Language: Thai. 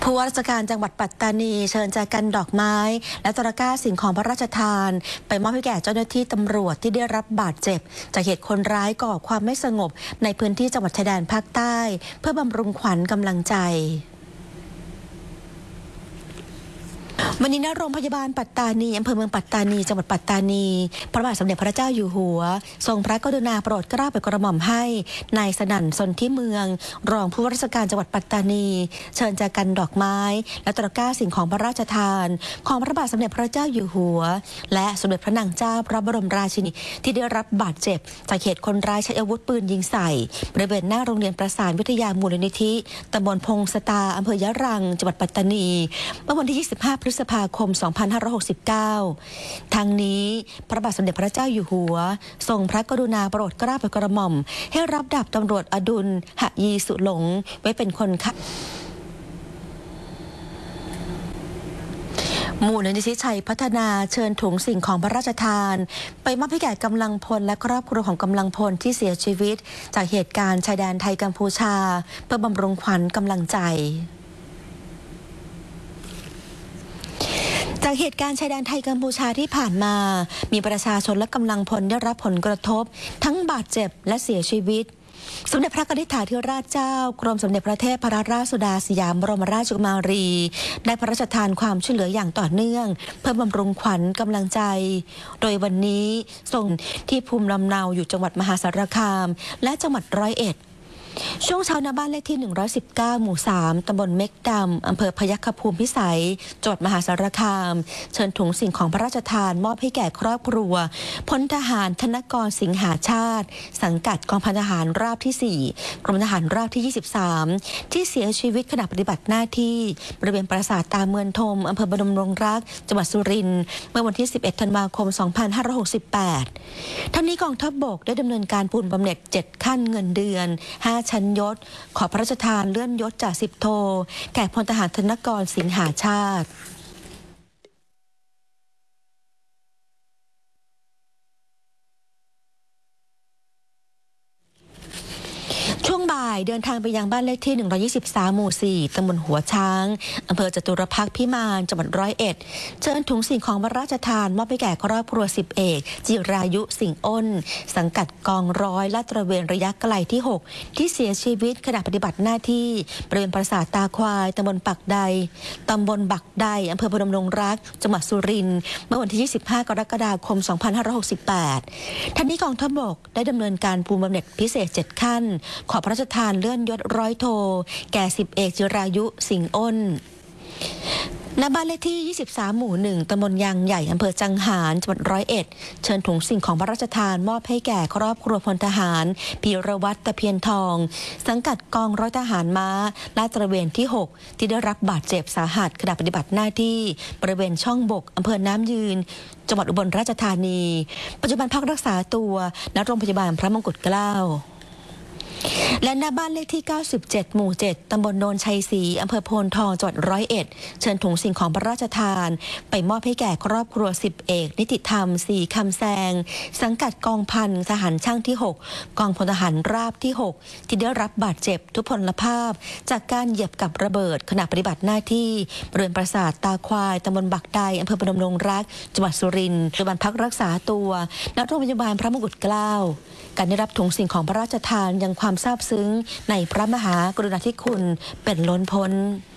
ผู้ว่าราชการจังหวัดปัตตานีเชิญแจกันดอกไม้และตะกร้าสิ่งของพระราชทานไปมอบให้แก่เจ้าหน้าที่ตำรวจที่ได้รับบาดเจ็บจากเหตุคนร้ายก่อความไม่สงบในพื้นที่จังหวัดชายแดนภาคใต้เพื่อบำรุงขวัญกำลังใจวันนี้ณโรงพยาบาลปัตตานีอำเภอเมืองปัตตานีจังหวัดปัตตานีพระบาทสมเด็จพระเจ้าอยู่หัวทรงพระกรุณาโปรดเกล้าโปรดกระหม่อมให้นายสนั่นสนธิเมืองรองผู้ว่าราชการจังหวัดปัตตานีเชิญแจกันดอกไม้และตะกร้าสิ่งของพระราชทานของพระบาทสมเด็จพระเจ้าอยู่หัวและสมเด็จพระนางเจ้าพระบรมราชินีที่ได้รับบาดเจ็บจากเหตุคนร้ายใช้อาวุธปืนยิงใส่บริเวณหน้าโรงเรียนประสานวิทยามูลนิธิตำบลพงศตาอำเภอยะรังจังหวัดปัตตานีเมื่อวันที่ 25 พฤษภาคม 2569 ทางนี้พระบาทสมเด็จพระเจ้าอยู่หัวทรงพระกรุณาโปรดเกล้าโปรดกระหม่อมให้รับดาบตำรวจอดุลหยีสุหลงไว้เป็นคนขับมูลนิธิชัยพัฒนาเชิญถุงสิ่งของพระราชทานไปมอบให้แก่กำลังพลและครอบครัวของกำลังพลที่เสียชีวิตจากเหตุการณ์ชายแดนไทยกัมพูชาเพื่อบำรุงขวัญกำลังใจจากเหตุการณ์ชายแดนไทยกัมพูชาที่ผ่านมามีประชาชนและกำลังพลได้รับผลกระทบทั้งบาดเจ็บและเสียชีวิตสมเด็จพระนิธิถาธิราชเจ้ากรมสมเด็จพระเทพรัตนราชสุดาสยามบรมราชกุมารีได้พระราชทานความช่วยเหลืออย่างต่อเนื่องเพื่อบำรุงขวัญกำลังใจโดยวันนี้ส่งที่ภูมิลำเนาอยู่จังหวัดมหาสารคามและจังหวัดร้อยเอ็ดช่วงเช้าณบ้านเลขที่ 119 หมู่ 3 ตำบลเม็กดำอำเภอพยัคฆภูมิพิสัยจังหวัดมหาสารคามเชิญถุงสิ่งของพระราชทานมอบให้แก่ครอบครัวพลทหารธนกรสิงหาชาติสังกัดกองพันทหารราบที่ 4 กรมทหารราบที่ 23 ที่เสียชีวิตขณะปฏิบัติหน้าที่บริเวณปราสาทตาเมืองธมอำเภอบรมรงรักจังหวัดสุรินทร์เมื่อวันที่ 11 ธันวาคม 2568 ทั้งนี้กองทัพบกได้ดำเนินการปูนบำเหน็จ 7 ขั้นเงินเดือน5 ชั้นยศขอพระราชทานเลื่อนยศจาก10 โทแก่พลทหารธนกรสิงหาชาติช่วงบ่ายเดินทางไปยังบ้านเลขที่ 123 หมู่ 4 ตำบลหัวช้างอำเภอจตุรพักษ์พิมานจังหวัดร้อยเอ็ดเชิญถุงสิ่งของพระราชทานมอบให้แก่ครอบครัว10 เอกจิรายุสิงห์อ้นสังกัดกองร้อยลาดตระเวนระยะไกลที่ 6 ที่เสียชีวิตขณะปฏิบัติหน้าที่บริเวณปราสาทตาควายตำบลบักใดอำเภอพนมดงรักจังหวัดสุรินทร์เมื่อวันที่ 25 กรกฎาคม 2568 ทั้งนี้กองทัพบกได้ดำเนินการปูนบำเหน็จพิเศษ 7 ขั้นขอพระราชทานเลื่อนยศร้อยโทแก่10 เอกจิรายุสิงห์อ้นณบ้านเลขที่ 23 หมู่ 1 ตำบลยางใหญ่อำเภอจังหารจังหวัดร้อยเอ็ดเชิญถุงสิ่งของพระราชทานมอบให้แก่ครอบครัวพลทหารพีรวัตรตะเพียนทองสังกัดกองร้อยทหารม้าลาดตระเวนที่ 6 ที่ได้รับบาดเจ็บสาหัสขณะปฏิบัติหน้าที่บริเวณช่องบกอำเภอน้ำยืนจังหวัดอุบลราชธานีปัจจุบันพักรักษาตัวณโรงพยาบาลพระมงกุฎเกล้าและณบ้านเลขที่ 97 หมู่ 7 ตำบลโนนชัยศรีอำเภอโพนทองจังหวัดร้อยเอ็ดเชิญถุงสิ่งของพระราชทานไปมอบให้แก่ครอบครัว10 เอกนิติธรรม4 คำแซงสังกัดกองพันทหารช่างที่ 6 กองพลทหารราบที่ 6 ที่ได้รับบาดเจ็บทุพพลภาพจากการเหยียบกับระเบิดขณะปฏิบัติหน้าที่บริเวณปราสาทตาควายตำบลบักใดอำเภอพนมดงรักจังหวัดสุรินทร์ปัจจุบันพักรักษาตัวณโรงพยาบาลพระมงกุฎเกล้าการได้รับถุงสิ่งของพระราชทานยังความซาบซึ้งในพระมหากรุณาธิคุณเป็นล้นพ้น